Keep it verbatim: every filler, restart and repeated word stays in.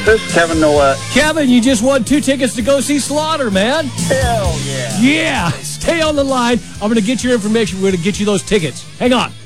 Texas. Kevin Nolet. Kevin, you just won two tickets to go see Slaughter, man. Hell yeah. Yeah. Stay on the line. I'm going to get your information. We're going to get you those tickets. Hang on.